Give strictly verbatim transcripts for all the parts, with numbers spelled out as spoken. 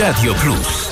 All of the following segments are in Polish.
Radio Plus.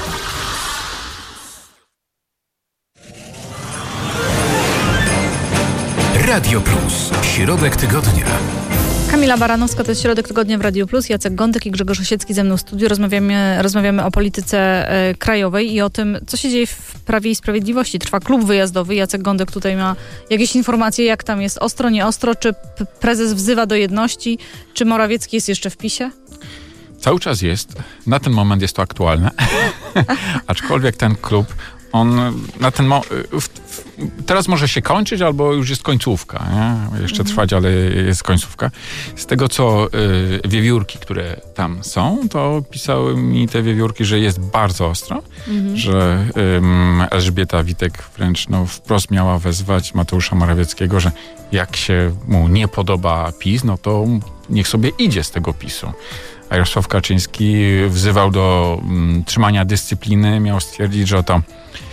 Radio Plus. Środek tygodnia. Kamila Baranowska, to jest Środek Tygodnia w Radio Plus. Jacek Gądek i Grzegorz Osiecki ze mną w studiu. Rozmawiamy, rozmawiamy o polityce e, krajowej i o tym, co się dzieje w Prawie i Sprawiedliwości. Trwa klub wyjazdowy. Jacek Gądek tutaj ma jakieś informacje, jak tam jest ostro, nie ostro, czy p- prezes wzywa do jedności, czy Morawiecki jest jeszcze w PiSie? Cały czas jest. Na ten moment jest to aktualne. Aczkolwiek ten klub, on na ten mo- w, w, teraz może się kończyć, albo już jest końcówka. Nie? Jeszcze mhm. trwać, ale jest końcówka. Z tego, co y, wiewiórki, które tam są, to pisały mi te wiewiórki, że jest bardzo ostro, mhm. że y, Elżbieta Witek wręcz no, wprost miała wezwać Mateusza Morawieckiego, że jak się mu nie podoba PiS, no to niech sobie idzie z tego PiSu. A Jarosław Kaczyński wzywał do mm, trzymania dyscypliny, miał stwierdzić, że to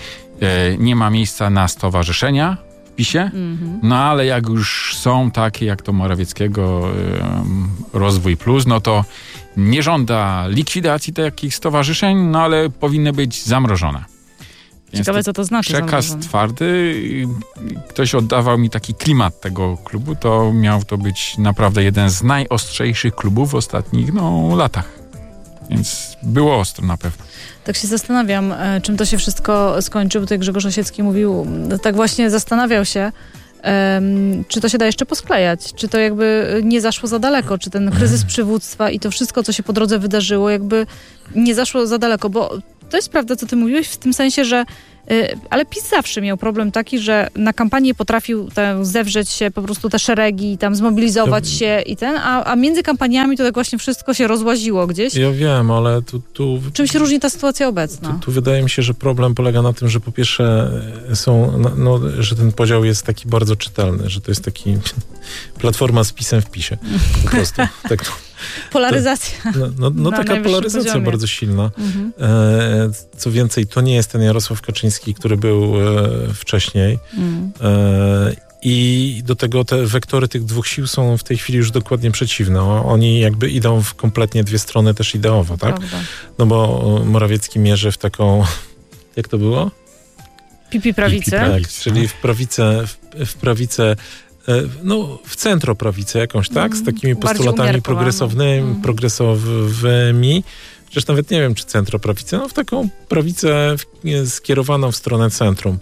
e, nie ma miejsca na stowarzyszenia w PiSie, mm-hmm. no ale jak już są takie jak to Morawieckiego e, Rozwój Plus, no to nie żąda likwidacji takich stowarzyszeń, no ale powinny być zamrożone. Ciekawe, co to znaczy. Przekaz zamrożone. Twardy. Ktoś oddawał mi taki klimat tego klubu. To miał to być naprawdę jeden z najostrzejszych klubów w ostatnich no, latach. Więc było ostro na pewno. Tak się zastanawiam, czym to się wszystko skończy, bo tutaj Grzegorz Osiecki mówił, tak właśnie zastanawiał się, Um, czy to się da jeszcze posklejać, czy to jakby nie zaszło za daleko, czy ten kryzys przywództwa i to wszystko, co się po drodze wydarzyło, jakby nie zaszło za daleko, bo to jest prawda, co ty mówiłeś, w tym sensie, że y, ale PiS zawsze miał problem taki, że na kampanię potrafił tam zewrzeć się po prostu te szeregi, tam zmobilizować to... się i ten, a, a między kampaniami to tak właśnie wszystko się rozłaziło gdzieś. Ja wiem, ale tu... tu czym się różni ta sytuacja obecna? Tu, tu wydaje mi się, że problem polega na tym, że po pierwsze są, no, no, że ten podział jest taki bardzo czytelny, że to jest taki platforma z PiSem w PiSie. Po prostu. Tak to... Polaryzacja. To, no no, no taka polaryzacja poziomie. Bardzo silna. Mhm. E, co więcej, to nie jest ten Jarosław Kaczyński, który był e, wcześniej. Mhm. E, I do tego te wektory tych dwóch sił są w tej chwili już dokładnie przeciwne. Oni jakby idą w kompletnie dwie strony też ideowo, tak? Prawda. No bo Morawiecki mierzy w taką... Jak to było? Pipi prawicę. Tak, czyli w prawicę... W, w prawicę no, w centroprawicę jakąś, tak? Z takimi postulatami progresownymi, mm. progresowymi. Chociaż nawet nie wiem, czy centroprawicę. No, w taką prawicę skierowaną w stronę centrum.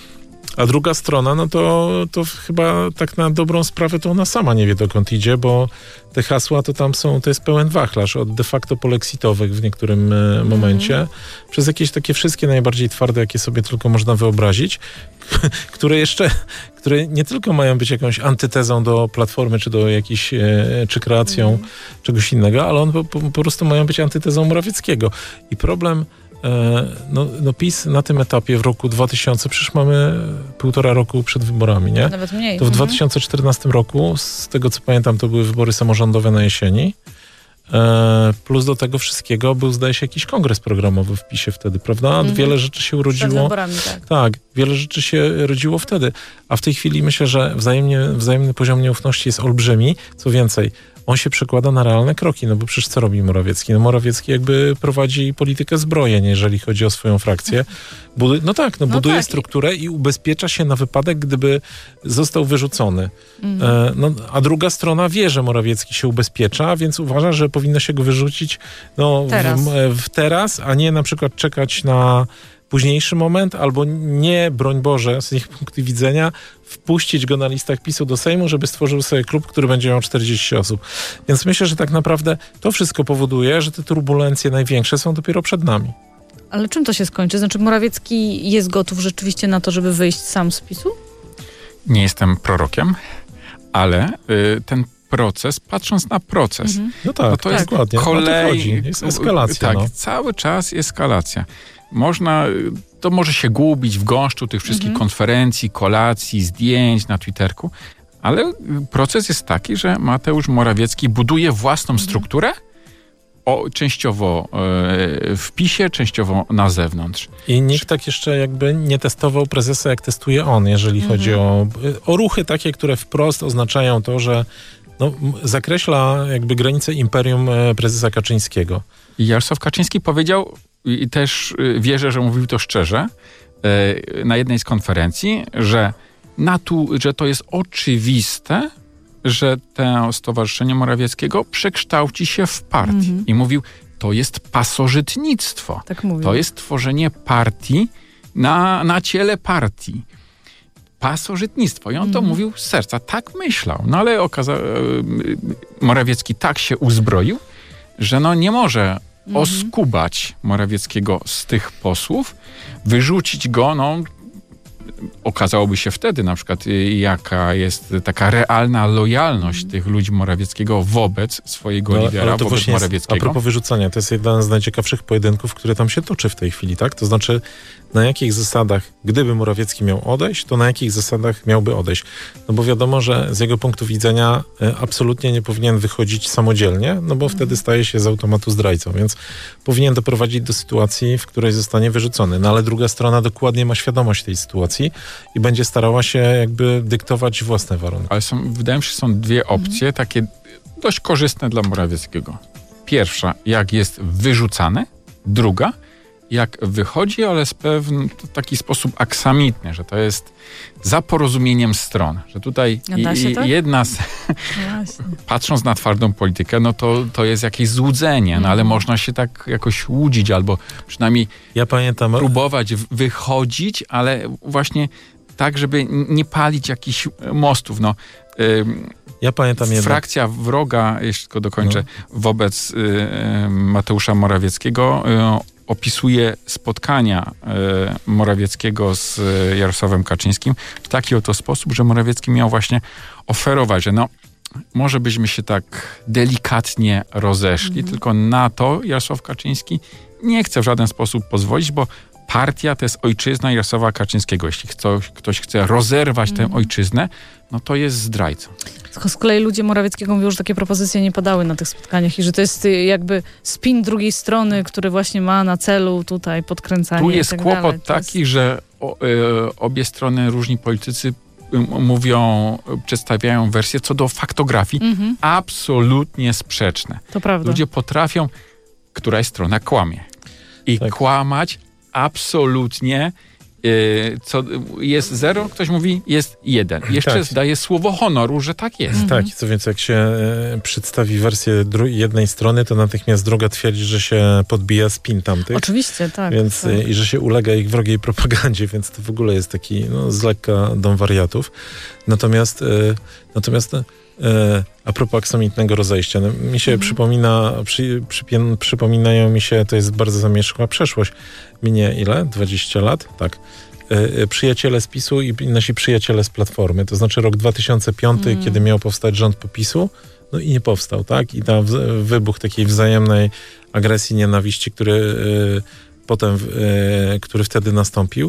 A druga strona, no to, to chyba tak na dobrą sprawę to ona sama nie wie, dokąd idzie, bo te hasła to tam są, to jest pełen wachlarz od de facto polexitowych w niektórym mm. momencie, przez jakieś takie wszystkie najbardziej twarde, jakie sobie tylko można wyobrazić, które jeszcze, które nie tylko mają być jakąś antytezą do Platformy, czy do jakiejś, czy kreacją mm. czegoś innego, ale one po, po, po prostu mają być antytezą Morawieckiego. I problem No, no PiS na tym etapie w roku dwa tysiące, przecież mamy półtora roku przed wyborami, nie? Nawet mniej. To w mhm. dwa tysiące czternastym roku, z tego co pamiętam, to były wybory samorządowe na jesieni. E, plus do tego wszystkiego był, zdaje się, jakiś kongres programowy w PiSie wtedy, prawda? Mhm. Wiele rzeczy się urodziło. Przed wyborami, tak. Tak, wiele rzeczy się rodziło wtedy. A w tej chwili myślę, że wzajemnie, wzajemny poziom nieufności jest olbrzymi. Co więcej, on się przekłada na realne kroki, no bo przecież co robi Morawiecki? No Morawiecki jakby prowadzi politykę zbrojeń, jeżeli chodzi o swoją frakcję. Budy- no tak, no, no buduje tak. strukturę i ubezpiecza się na wypadek, gdyby został wyrzucony. Mm. E, no, a druga strona wie, że Morawiecki się ubezpiecza, więc uważa, że powinno się go wyrzucić no, teraz. W, w teraz, a nie na przykład czekać na późniejszy moment, albo nie, broń Boże, z ich punktu widzenia, wpuścić go na listach PiSu do Sejmu, żeby stworzył sobie klub, który będzie miał czterdzieści osób. Więc myślę, że tak naprawdę to wszystko powoduje, że te turbulencje największe są dopiero przed nami. Ale czym to się skończy? Znaczy Morawiecki jest gotów rzeczywiście na to, żeby wyjść sam z PiSu? Nie jestem prorokiem, ale y, ten proces, patrząc na proces, mhm. no tak, no to tak. jest dokładnie. kolej, jest eskalacja. Tak, no. cały czas eskalacja. Można, to może się gubić w gąszczu tych wszystkich mhm. konferencji, kolacji, zdjęć na Twitterku, ale proces jest taki, że Mateusz Morawiecki buduje własną mhm. strukturę, o, częściowo e, w PiSie, częściowo na zewnątrz. I nikt tak jeszcze jakby nie testował prezesa, jak testuje on, jeżeli mhm. chodzi o, o ruchy takie, które wprost oznaczają to, że no, zakreśla jakby granicę imperium prezesa Kaczyńskiego. I Jarosław Kaczyński powiedział i też wierzę, że mówił to szczerze, na jednej z konferencji, że, natu, że to jest oczywiste, że to Stowarzyszenie Morawieckiego przekształci się w partię. Mhm. I mówił, to jest pasożytnictwo. Tak mówił. To jest tworzenie partii na, na ciele partii. Pasożytnictwo. I on mhm. to mówił z serca. Tak myślał. No ale okazało, Morawiecki tak się uzbroił, że no nie może mhm. oskubać Morawieckiego z tych posłów, wyrzucić go, no okazałoby się wtedy na przykład, jaka jest taka realna lojalność mm. tych ludzi Morawieckiego wobec swojego no, lidera, wobec właśnie Morawieckiego. Jest, a propos wyrzucania, to jest jeden z najciekawszych pojedynków, które tam się toczy w tej chwili, tak? To znaczy, na jakich zasadach, gdyby Morawiecki miał odejść, to na jakich zasadach miałby odejść? No bo wiadomo, że z jego punktu widzenia y, absolutnie nie powinien wychodzić samodzielnie, no bo mm. wtedy staje się z automatu zdrajcą, więc powinien doprowadzić do sytuacji, w której zostanie wyrzucony. No ale druga strona dokładnie ma świadomość tej sytuacji i będzie starała się jakby dyktować własne warunki. Ale są, wydaje mi się, że są dwie opcje, mhm. takie dość korzystne dla Morawieckiego. Pierwsza, jak jest wyrzucany. Druga, jak wychodzi, ale w pewien taki sposób aksamitny, że to jest za porozumieniem stron. Że tutaj i, tak? jedna z... patrząc na twardą politykę, no to, to jest jakieś złudzenie, no ale mhm. można się tak jakoś łudzić, albo przynajmniej ja pamiętam... próbować wychodzić, ale właśnie tak, żeby nie palić jakichś mostów. No, ja pamiętam frakcja jednak. wroga, jeśli tylko dokończę, no. wobec y, Mateusza Morawieckiego y, opisuje spotkania y, Morawieckiego z y, Jarosławem Kaczyńskim w taki oto sposób, że Morawiecki miał właśnie oferować, że no może byśmy się tak delikatnie rozeszli, mm. tylko na to Jarosław Kaczyński nie chce w żaden sposób pozwolić, bo partia to jest ojczyzna Jarosława Kaczyńskiego. Jeśli ktoś, ktoś chce rozerwać mm. tę ojczyznę, no to jest zdrajcą. Z kolei ludzie Morawieckiego mówią, że takie propozycje nie padały na tych spotkaniach i że to jest jakby spin drugiej strony, który właśnie ma na celu tutaj podkręcanie. Tu jest i tak kłopot dalej. taki, jest... że o, y, obie strony, różni politycy y, mówią, przedstawiają wersje co do faktografii mm-hmm. absolutnie sprzeczne. To prawda. Ludzie potrafią, któraś strona kłamie. I tak. kłamać absolutnie, yy, co jest zero, ktoś mówi jest jeden. Jeszcze tak. daje słowo honoru, że tak jest. Mhm. Tak, co więc jak się e, przedstawi wersję dru- jednej strony, to natychmiast druga twierdzi, że się podbija spin tamtych. Oczywiście, tak. Więc, tak. E, I że się ulega ich wrogiej propagandzie, więc to w ogóle jest taki no, z lekka dom wariatów. Natomiast, e, natomiast e, a propos aksamitnego rozejścia, no, mi się mhm. przypomina, przy, przypie, przypominają mi się, to jest bardzo zamierzchła przeszłość, minie ile? dwadzieścia lat? Tak. E, przyjaciele z PiSu i nasi przyjaciele z Platformy, to znaczy rok dwa tysiące piąty, mm. kiedy miał powstać rząd po PiSu, no i nie powstał, tak? I tam wybuch takiej wzajemnej agresji, nienawiści, który e, potem, e, który wtedy nastąpił.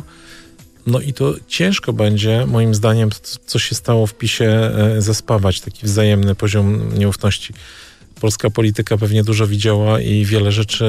No i to ciężko będzie, moim zdaniem, to, co się stało w PiSie, e, zespawać taki wzajemny poziom nieufności. Polska polityka pewnie dużo widziała i wiele rzeczy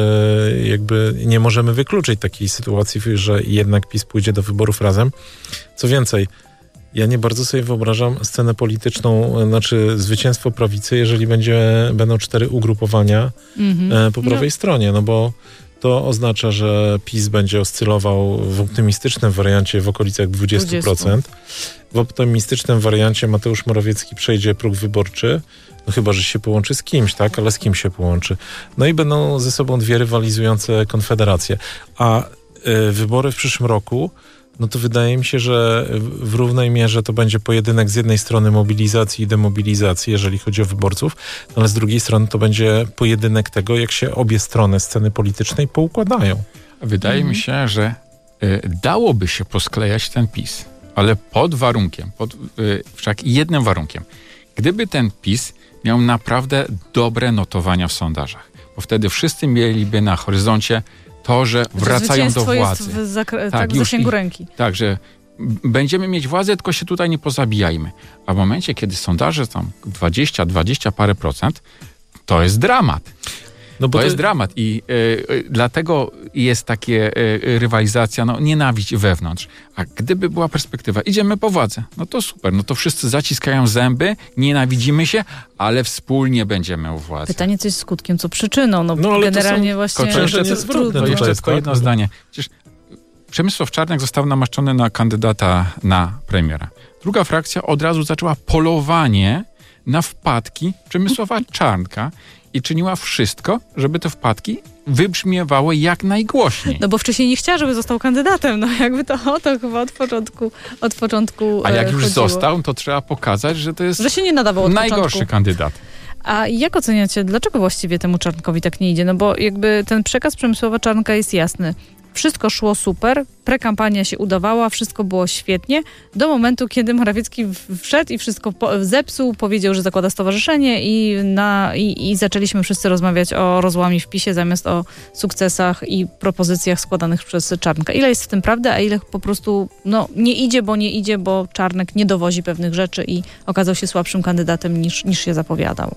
jakby nie możemy wykluczyć takiej sytuacji, że jednak PiS pójdzie do wyborów razem. Co więcej, ja nie bardzo sobie wyobrażam scenę polityczną, znaczy zwycięstwo prawicy, jeżeli będzie, będą cztery ugrupowania mm-hmm. po prawej no. stronie, no bo to oznacza, że PiS będzie oscylował w optymistycznym wariancie w okolicach dwadzieścia procent. W optymistycznym wariancie Mateusz Morawiecki przejdzie próg wyborczy, no chyba, że się połączy z kimś, tak? Ale z kim się połączy? No i będą ze sobą dwie rywalizujące konfederacje. A y, wybory w przyszłym roku, no to wydaje mi się, że w równej mierze to będzie pojedynek z jednej strony mobilizacji i demobilizacji, jeżeli chodzi o wyborców, no ale z drugiej strony to będzie pojedynek tego, jak się obie strony sceny politycznej poukładają. Wydaje mhm. mi się, że y, dałoby się posklejać ten PiS, ale pod warunkiem, pod y, wszak jednym warunkiem. Gdyby ten PiS miał naprawdę dobre notowania w sondażach, bo wtedy wszyscy mieliby na horyzoncie to, że wracają do władzy. Jest w, zakre- tak, w zasięgu ręki. Tak, że będziemy mieć władzę, tylko się tutaj nie pozabijajmy. A w momencie, kiedy sondaże tam dwadzieścia, dwadzieścia parę procent, to jest dramat. No bo to to jest dramat i y, y, dlatego jest takie y, rywalizacja, no nienawiść wewnątrz. A gdyby była perspektywa, idziemy po władzę, no to super, no to wszyscy zaciskają zęby, nienawidzimy się, ale wspólnie będziemy u władzy. Pytanie, co jest skutkiem, co przyczyną. No, No, ale generalnie są właśnie... kończęże zwrotne. To jeszcze jest, tylko tak? jedno zdanie. Przecież Przemysław Czarnek został namaszczony na kandydata na premiera. Druga frakcja od razu zaczęła polowanie na wpadki Przemysława Czarnka i czyniła wszystko, żeby te wpadki wybrzmiewały jak najgłośniej. No bo wcześniej nie chciała, żeby został kandydatem. No jakby to o to chyba od początku od początku A jak już chodziło. został, to trzeba pokazać, że to jest że się nie nadawał od najgorszy początku. kandydat. A jak oceniacie, dlaczego właściwie temu Czarnkowi tak nie idzie? No bo jakby ten przekaz Przemysława Czarnka jest jasny. Wszystko szło super, prekampania się udawała, wszystko było świetnie, do momentu, kiedy Morawiecki wszedł i wszystko po- zepsuł, powiedział, że zakłada stowarzyszenie i, na, i, i zaczęliśmy wszyscy rozmawiać o rozłamie w PiSie zamiast o sukcesach i propozycjach składanych przez Czarnka. Ile jest w tym prawdy, a ile po prostu no, nie idzie, bo nie idzie, bo Czarnek nie dowozi pewnych rzeczy i okazał się słabszym kandydatem niż, niż się zapowiadał.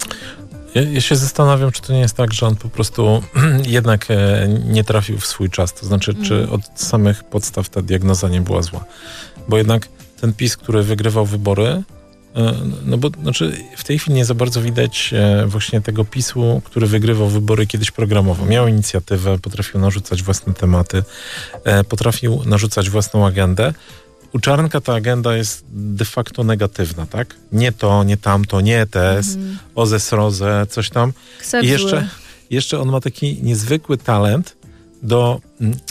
Ja, ja się zastanawiam, czy to nie jest tak, że on po prostu jednak e, nie trafił w swój czas. To znaczy, mm. czy od samych podstaw ta diagnoza nie była zła. Bo jednak ten PiS, który wygrywał wybory, e, no bo znaczy w tej chwili nie za bardzo widać e, właśnie tego PiSu, który wygrywał wybory kiedyś programowo. Miał inicjatywę, potrafił narzucać własne tematy, e, potrafił narzucać własną agendę. U Czarnka ta agenda jest de facto negatywna, tak? Nie to, nie tamto, nie E T S, mm. O Z E S R O Z E, coś tam. Ksep I jeszcze, jeszcze on ma taki niezwykły talent do,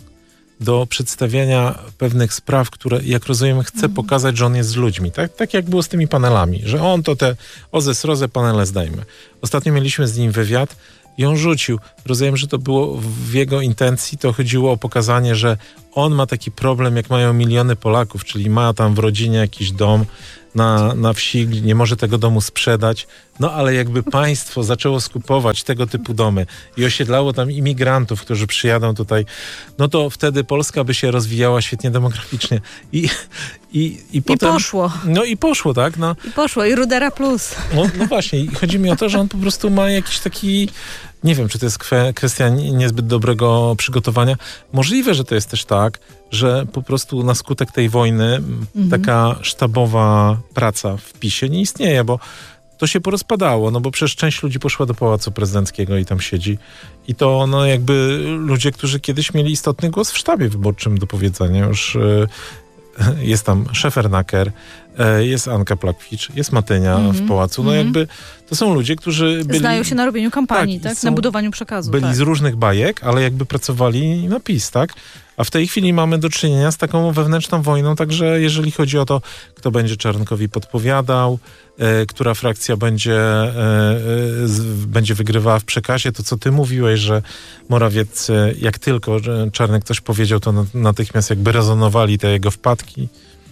do przedstawiania pewnych spraw, które, jak rozumiem, chce mm. pokazać, że on jest z ludźmi. Tak? Tak jak było z tymi panelami, że on to te O Z E S R O Z E panele zdajmy. Ostatnio mieliśmy z nim wywiad i on rzucił. Rozumiem, że to było w jego intencji, to chodziło o pokazanie, że on ma taki problem, jak mają miliony Polaków, czyli ma tam w rodzinie jakiś dom na, na wsi, nie może tego domu sprzedać, no ale jakby państwo zaczęło skupować tego typu domy i osiedlało tam imigrantów, którzy przyjadą tutaj, no to wtedy Polska by się rozwijała świetnie demograficznie. I, i, i, potem, I poszło. No i poszło, tak? No, I poszło. I Rudera plus. no, no właśnie. I chodzi mi o to, że on po prostu ma jakiś taki... Nie wiem, czy to jest kwestia niezbyt dobrego przygotowania. Możliwe, że to jest też tak, że po prostu na skutek tej wojny mhm. taka sztabowa praca w PiSie nie istnieje, bo to się porozpadało, no bo przecież część ludzi poszła do Pałacu Prezydenckiego i tam siedzi. I to no jakby ludzie, którzy kiedyś mieli istotny głos w sztabie wyborczym do powiedzenia. Już y, jest tam Szefernaker, jest Anka Plakwicz, jest Matynia mm-hmm. w Pałacu. No mm-hmm. jakby to są ludzie, którzy byli... Znają się na robieniu kampanii, tak? tak? Na budowaniu przekazu. Byli tak. z różnych bajek, ale jakby pracowali na PiS, tak? A w tej chwili mamy do czynienia z taką wewnętrzną wojną, także jeżeli chodzi o to, kto będzie Czarnkowi podpowiadał, e, która frakcja będzie, e, e, z, będzie wygrywała w przekazie, to co ty mówiłeś, że Morawieccy, jak tylko Czarnek coś powiedział, to natychmiast jakby rezonowali te jego wpadki.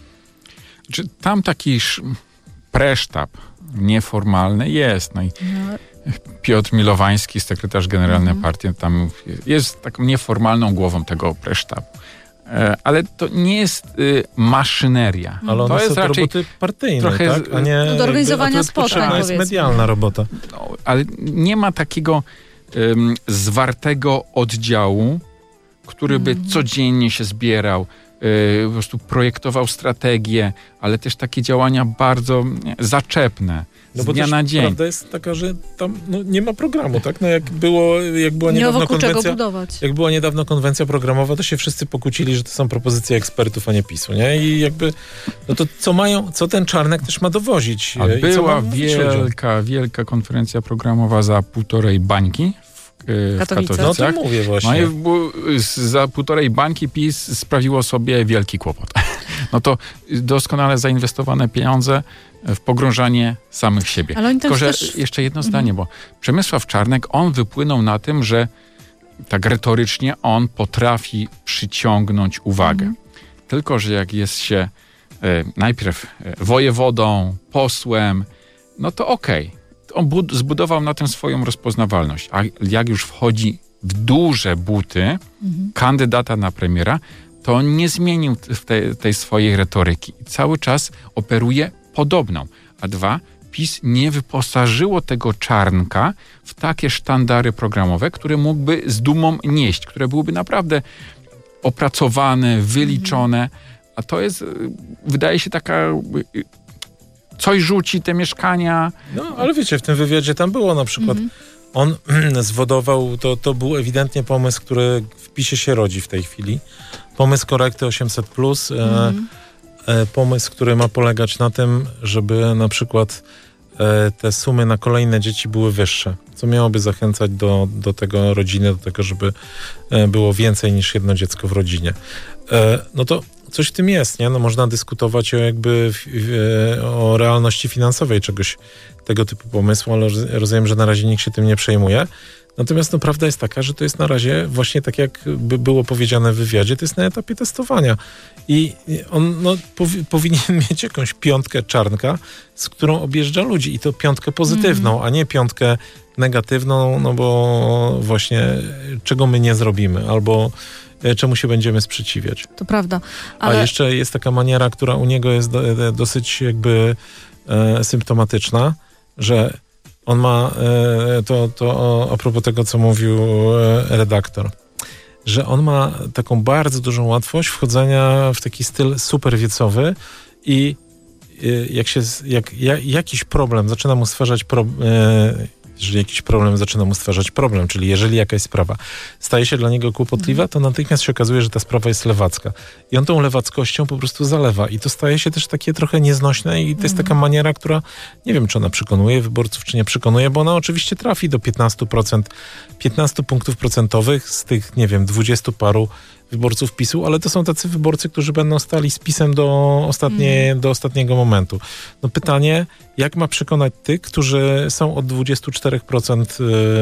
Czy tam taki presztab nieformalny jest. No i no. Piotr Milowański, sekretarz generalny mm-hmm. partii, tam jest taką nieformalną głową tego presztabu. E, ale to nie jest y, maszyneria. Ale one to są jest raczej roboty partyjne, trochę, tak? A nie, do organizowania jakby, spotkań, potrzebna jest medialna robota. No, ale nie ma takiego ym, zwartego oddziału, który by mm. codziennie się zbierał, po prostu projektował strategię, ale też takie działania bardzo zaczepne, z no bo dnia też na dzień. Prawda jest taka, że tam no, nie ma programu, tak? No jak było, jak była niedawno wokół konwencja, czego budować. Jak była niedawno konwencja programowa, to się wszyscy pokłócili, że to są propozycje ekspertów, a nie PiSu, nie? I jakby, no to co mają, co ten Czarnek też ma dowozić? A i była co wielka, wielka konferencja programowa za półtorej bańki w Katowicach. No to mówię właśnie. No i za półtorej bańki PiS sprawiło sobie wielki kłopot. No to doskonale zainwestowane pieniądze w pogrążanie samych siebie. Ale oni Tylko, że też... jeszcze jedno zdanie, bo Przemysław Czarnek, on wypłynął na tym, że tak retorycznie on potrafi przyciągnąć uwagę. Mhm. Tylko, że jak jest się e, najpierw wojewodą, posłem, no to okej. Okay. On bud- zbudował na tym swoją rozpoznawalność. A jak już wchodzi w duże buty mhm. kandydata na premiera, to on nie zmienił tej, tej swojej retoryki. Cały czas operuje podobną. A dwa, PiS nie wyposażyło tego Czarnka w takie sztandary programowe, które mógłby z dumą nieść, które byłyby naprawdę opracowane, wyliczone, a to jest, wydaje się, taka coś rzuci, te mieszkania. No, ale wiecie, w tym wywiadzie tam było na przykład, mm-hmm. on zwodował, to, to był ewidentnie pomysł, który w PiSie się rodzi w tej chwili. Pomysł korekty osiemset plus, mm-hmm. e, e, pomysł, który ma polegać na tym, żeby na przykład e, te sumy na kolejne dzieci były wyższe, co miałoby zachęcać do, do tego rodziny, do tego, żeby e, było więcej niż jedno dziecko w rodzinie. E, no to coś w tym jest, nie? No można dyskutować o jakby w, w, o realności finansowej czegoś tego typu pomysłu, ale rozumiem, że na razie nikt się tym nie przejmuje. Natomiast no, prawda jest taka, że to jest na razie właśnie tak, jak by było powiedziane w wywiadzie, to jest na etapie testowania. I on no, powi- powinien mieć jakąś piątkę Czarnka, z którą objeżdża ludzi. I to piątkę pozytywną, mm. a nie piątkę negatywną, no bo właśnie czego my nie zrobimy, albo czemu się będziemy sprzeciwiać. To prawda. Ale... A jeszcze jest taka maniera, która u niego jest do, dosyć jakby e, symptomatyczna, że on ma, e, to, to a propos tego, co mówił e, redaktor, że on ma taką bardzo dużą łatwość wchodzenia w taki styl super wiecowy i e, jak się, jak, jak jakiś problem zaczyna mu stwarzać pro, e, jeżeli jakiś problem zaczyna mu stwarzać problem, czyli jeżeli jakaś sprawa staje się dla niego kłopotliwa, to natychmiast się okazuje, że ta sprawa jest lewacka. I on tą lewackością po prostu zalewa. I to staje się też takie trochę nieznośne i to jest taka maniera, która, nie wiem, czy ona przekonuje wyborców, czy nie przekonuje, bo ona oczywiście trafi do piętnastu procent, piętnastu punktów procentowych z tych, nie wiem, dwudziestu paru wyborców PiSu, ale to są tacy wyborcy, którzy będą stali z PiSem do, ostatnie, mm. do ostatniego momentu. No pytanie, jak ma przekonać tych, którzy są od dwudziestu czterech procent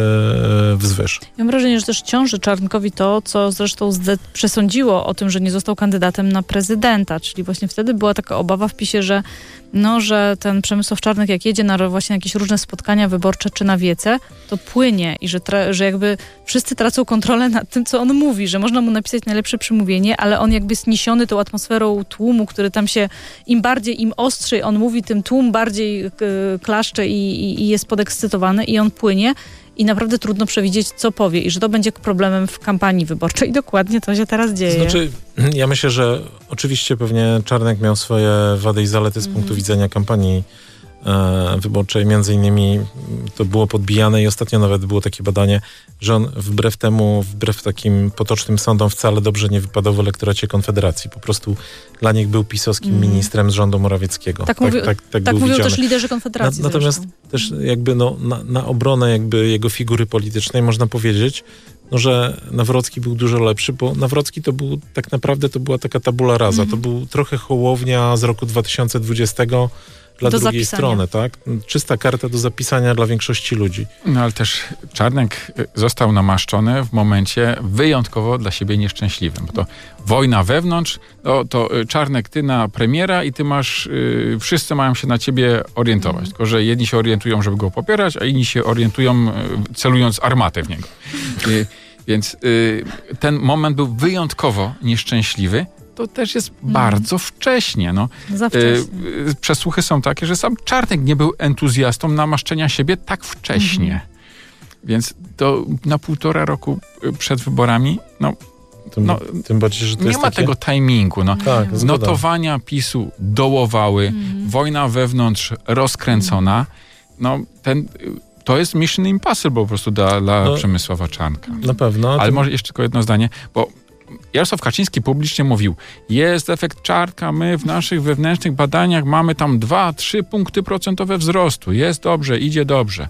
yy, wzwyż? Ja mam wrażenie, że też ciąży Czarnkowi to, co zresztą zde- przesądziło o tym, że nie został kandydatem na prezydenta, czyli właśnie wtedy była taka obawa w PiSie, że no, że ten Przemysław Czarnek, jak jedzie na właśnie jakieś różne spotkania wyborcze czy na wiece, to płynie i że, tra- że jakby wszyscy tracą kontrolę nad tym, co on mówi, że można mu napisać najlepsze przemówienie, ale on jakby jest niesiony tą atmosferą tłumu, który tam się, im bardziej, im ostrzej on mówi, tym tłum bardziej y, klaszcze i, i, i jest podekscytowany i on płynie i naprawdę trudno przewidzieć, co powie i że to będzie problemem w kampanii wyborczej. I dokładnie to się teraz dzieje. Znaczy, ja myślę, że oczywiście pewnie Czarnek miał swoje wady i zalety z mm. punktu widzenia kampanii e, wyborczej. Między innymi to było podbijane i ostatnio nawet było takie badanie, że on wbrew temu, wbrew takim potocznym sądom wcale dobrze nie wypadał w elektoracie Konfederacji. Po prostu dla nich był pisowskim mm. ministrem z rządu Morawieckiego. Tak, mówi, tak, tak, tak mówią widziany. Też liderzy Konfederacji. Na, natomiast zresztą. też jakby no, na, na obronę jakby jego figury politycznej można powiedzieć, no, że Nawrocki był dużo lepszy, bo Nawrocki to był, tak naprawdę to była taka tabula rasa. Mm. To był trochę Hołownia z roku dwa tysiące dwudziestego dla do drugiej zapisania. strony, tak? Czysta karta do zapisania dla większości ludzi. No ale też Czarnek został namaszczony w momencie wyjątkowo dla siebie nieszczęśliwym. Bo to wojna wewnątrz, no, to Czarnek, ty na premiera i ty masz, yy, wszyscy mają się na ciebie orientować. Mm. Tylko, że jedni się orientują, żeby go popierać, a inni się orientują, yy, celując armatę w niego. Yy, więc yy, ten moment był wyjątkowo nieszczęśliwy. To też jest mm. bardzo wcześnie. No. Za wcześnie. Y, przesłuchy są takie, że sam Czarnek nie był entuzjastą namaszczenia siebie tak wcześnie. Mm. Więc to na półtora roku przed wyborami, no, tym, no tym bardziej, że to nie jest ma takie... tego timingu. No. Tak, notowania PiSu dołowały, mm. wojna wewnątrz rozkręcona. Mm. No, ten... To jest mission impossible po prostu dla, dla no, Przemysława Czarnka. Na pewno. Ale to... może jeszcze tylko jedno zdanie, bo Jarosław Kaczyński publicznie mówił, jest efekt Czarnka, my w naszych wewnętrznych badaniach mamy tam dwa trzy punkty procentowe wzrostu, jest dobrze, idzie dobrze.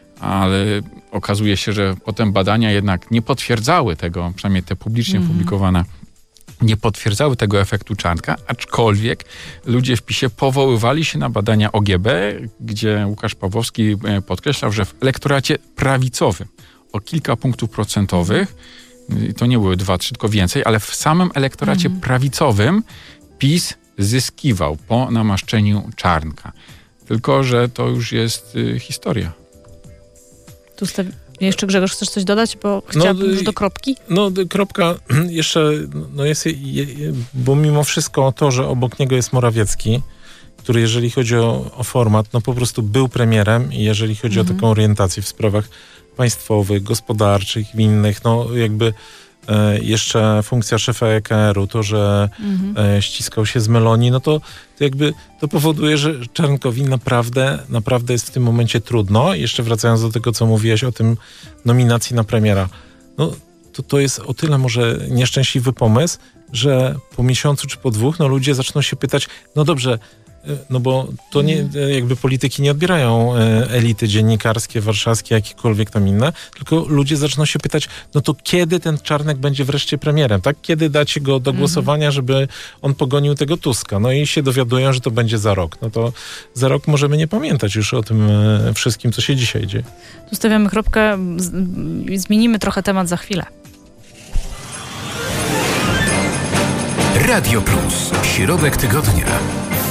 Ale okazuje się, że potem badania jednak nie potwierdzały tego, przynajmniej te publicznie mm-hmm. publikowane, nie potwierdzały tego efektu Czarnka, aczkolwiek ludzie w PiSie powoływali się na badania O G B, gdzie Łukasz Pawłowski podkreślał, że w elektoracie prawicowym o kilka punktów procentowych, to nie były dwa, trzy, tylko więcej, ale w samym elektoracie mhm. prawicowym PiS zyskiwał po namaszczeniu Czarnka. Tylko, że to już jest y, historia. Tu stawi- jeszcze Grzegorz, chcesz coś dodać? Bo chciałabym no, już do kropki. No kropka jeszcze, no jest, bo mimo wszystko to, że obok niego jest Morawiecki, który jeżeli chodzi o, o format, no po prostu był premierem i jeżeli chodzi mhm. o taką orientację w sprawach państwowych, gospodarczych, innych, no jakby e, jeszcze funkcja szefa E K R u, to, że mhm. e, ściskał się z Meloni, no to, to jakby to powoduje, że Czarnkowi naprawdę, naprawdę jest w tym momencie trudno. Jeszcze wracając do tego, co mówiłeś o tym nominacji na premiera, no to to jest o tyle może nieszczęśliwy pomysł, że po miesiącu czy po dwóch, no ludzie zaczną się pytać, no dobrze, no bo to nie, jakby polityki nie odbierają elity dziennikarskie, warszawskie, jakiekolwiek tam inne, tylko ludzie zaczną się pytać, no to kiedy ten Czarnek będzie wreszcie premierem, tak? Kiedy dacie go do głosowania, żeby on pogonił tego Tuska? No i się dowiadują, że to będzie za rok. No to za rok możemy nie pamiętać już o tym wszystkim, co się dzisiaj dzieje. Tu stawiamy kropkę, zmienimy trochę temat za chwilę. Radio Plus. Środek tygodnia.